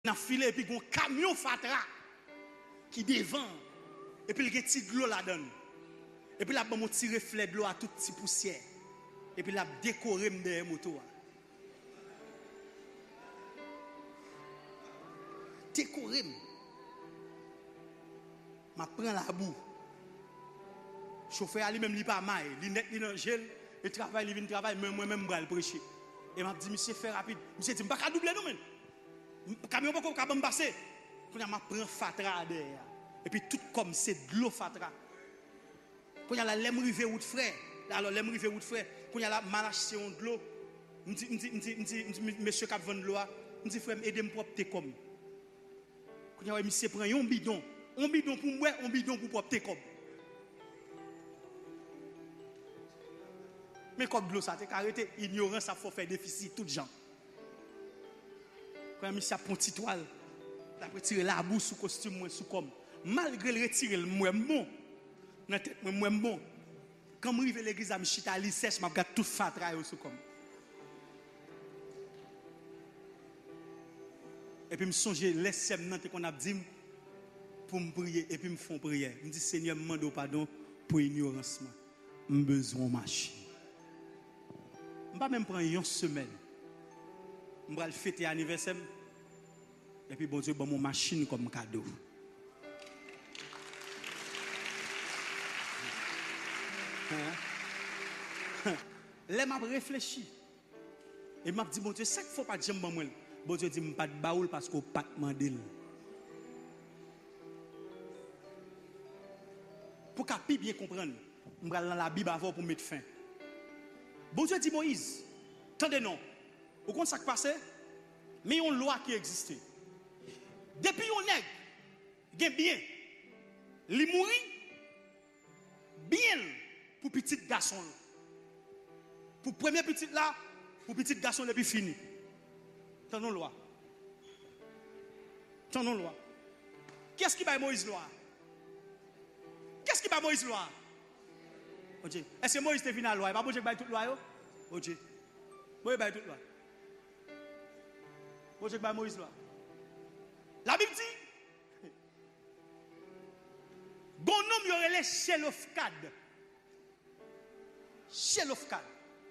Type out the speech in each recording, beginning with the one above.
Dans filé et puis un camion fatra qui devant et puis il y a petit de l'eau là-dedans. Et puis là bon petit reflet de l'eau à toute petite poussière. Et puis là décorer derrière moto. Décorer. Ma prend la boue. Chauffeur lui-même il pas mal, il net il dans gel, il travaille, il vient travailler, moi-même je vais le prêcher. Et m'a dit monsieur fait rapide. Monsieur dit pas qu'à doubler nous même. Camion pas capable me passer. Quand m'a prend fatra derrière. Et puis tout comme c'est de l'eau fatra. Quand la l'aime river route frère. Alors l'aime river route frère. Quand la malache de l'eau. Me dit monsieur qui vend de l'eau, me dit frère aider me propre comme. Quand monsieur prend un bidon pour moi, un bidon pour propre comme. Mais comme de l'eau ça t'est arrêté, ignorance ça faut faire déficit tout gens. Quand monsieur prend petite toile, il a retiré la boue sous costume moi sous comme. Malgré le retirer le moi bon. Dans tête moi bon. Quand je arrive à l'église, je suis allé sèche, je regarde tout fatra sous comme. Et puis je songe les semaines qu'on a dit pour me prier et puis me font prière. Je dis Seigneur, je demande pardon pour l'ignorance. J'ai besoin de machine. Je ne vais pas même prendre une semaine. Je vais fêter l'anniversaire. Et puis bon Dieu, bon mon machine comme cadeau. Là, je réfléchi. Et je me dis, bon Dieu, ça ne faut pas dire moi. Bon Dieu dit, je ne pas de baoul parce qu'on ne pas demander. Pour qu'à bien comprendre, je vais dans la Bible avant pour mettre fin. Bon Dieu dit, Moïse, attendez non. Vous comprenez ça qui passe? Mais il y a une loi qui existait. Depuis on est, il bien, il mourit bien pour petit garçon. Pour premier petit là, pour petit garçon depuis fini. Tendons loi. Tendons loi. Qu'est-ce qui va Moïse loi? Qu'est-ce qui va Moïse loi? Ok. Est-ce que Moïse est venu à la loi? Il va bouger toute loi? Ok. Moïse va toute loi. Bouger Moïse loi. La Bible dit, bon homme y aurait les Chelofkad. Chelofkad.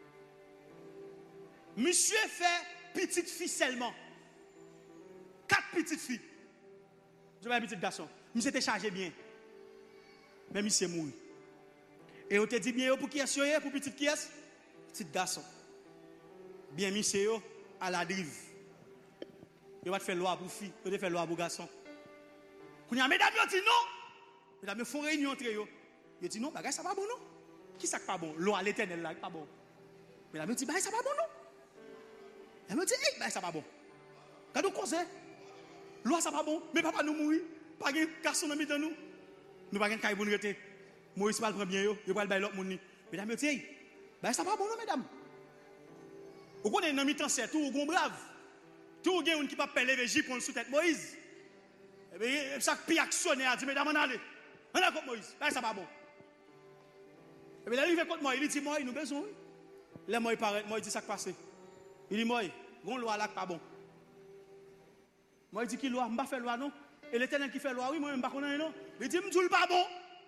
Monsieur fait petite fille seulement. 4 petites filles. Je vais un petit garçon. Monsieur était chargé bien. Mais monsieur est mort. Et on te dit bien pour qui est-ce? Pour petite qui est-ce? Petit garçon. Bien monsieur à la drive. Il va te faire loi pour fille, il va te faire loi pour garçon. Quand il y a mesdames qui disent non, mesdames font réunion entre eux. Ils disent non, bagage ça pas bon non. Qui ça pas bon? Loi l'éternel là pas bon. Mesdames disent bagage ça pas bon non. Elle me dit hey, bagage ça pas bon. Quand nous causons, loi ça pas bon, mais papa nous mourir, pas de garçon dans milieu nous. Nous pas de caille pour nous rester. Moïse pas le bien yo, il va le bailler l'autre monde. Mesdames disent hey, bagage ça pas bon non mesdames. Vous connaissez dans mi-temps c'est tout gon brave. Tout le monde qui peut lever J pour sous tête Moïse. Et bien, chaque pays actionné a dit, mesdames, on allez. On a contre Moïse. Là, ça va bon. Et bien, là, il fait contre moi. Il dit, moi, il nous besoin. Là, moi, il paraît. Moi, il dit, ça qui passe. Il dit, moi, gon loi là, pas bon. Moi, il dit, qui loi? Je ne vais pas faire loi, non. Et l'éternel qui fait loi, oui, moi, je ne vais pas connaître, non. Il dit, je ne pas bon.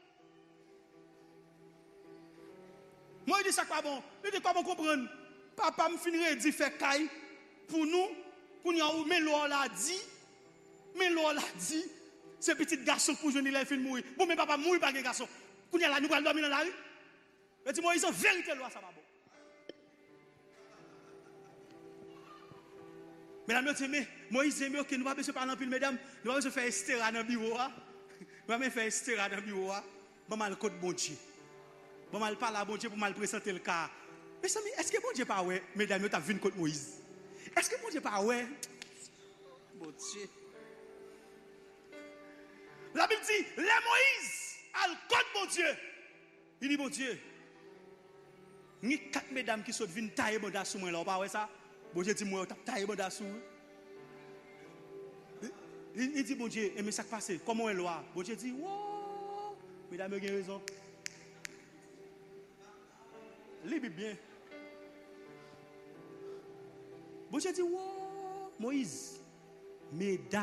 Moi, il dit, ça pas bon. Il dit, comment comprendre? Papa me finirait de faire caille pour nous. Pour nous, mais l'on l'a dit, ce petit garçon pour jeune, il a fait mourir. Bon, mais papa mourir par un garçon. Pour nous, nous allons dormir dans la rue. Mais dis-moi, ils ont vérité, loi, ça va bon. Mesdames, mais Moïse aime que nous ne pouvons pas parler en pile, mesdames. Nous allons faire estéra dans le bureau. Nous allons faire estéra dans le bureau. Nous allons côté bon Dieu. Nous allons parler à bon Dieu pour mal présenter le cas. Mais est-ce que bon Dieu pas ouais, mesdames, nous avons vu côté Moïse? Est-ce que bon Dieu pas ouais? Bon Dieu. La Bible dit, les Moïse a le code bon Dieu. Il dit bon Dieu. Ni 4 mesdames qui sont venues tailler mon dassou moi là, pas ouais ça? Bon Dieu dit moi tailler mon dassou. Il dit bon Dieu, et mais ça qui passe, comment est loi? Bon Dieu dit, wow, mesdames, vous avez raison. Libre bien. Bon Dieu dit, wow, Moïse. mesdames.